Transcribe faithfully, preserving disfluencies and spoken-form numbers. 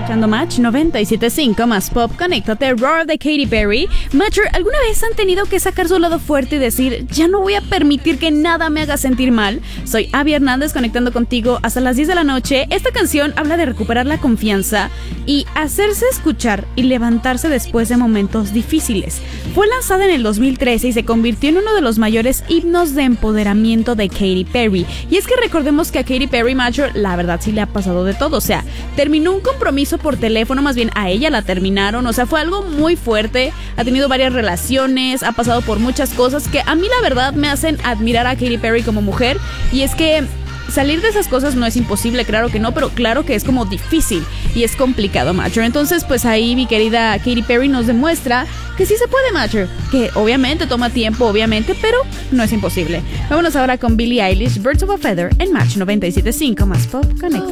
Escuchando Match noventa y siete punto cinco más pop, conéctate, Roar de Katy Perry. Matcher, ¿alguna vez han tenido que sacar su lado fuerte y decir, ya no voy a permitir que nada me haga sentir mal? Soy Abby Hernández conectando contigo hasta las diez de la noche. Esta canción habla de recuperar la confianza y hacerse escuchar y levantarse después de momentos difíciles. Fue lanzada en el dos mil trece y se convirtió en uno de los mayores himnos de empoderamiento de Katy Perry. Y es que recordemos que a Katy Perry, Matcher, la verdad sí le ha pasado de todo. O sea, terminó un compromiso por teléfono, más bien a ella la terminaron, o sea, fue algo muy fuerte, ha tenido varias relaciones, ha pasado por muchas cosas que a mí la verdad me hacen admirar a Katy Perry como mujer, y es que salir de esas cosas no es imposible, claro que no, pero claro que es como difícil y es complicado, Matcher. Entonces, pues ahí mi querida Katy Perry nos demuestra que sí se puede, Matcher, que obviamente toma tiempo, obviamente, pero no es imposible. Vámonos ahora con Billie Eilish, Birds of a Feather, en Match noventa y siete punto cinco más pop, conecta.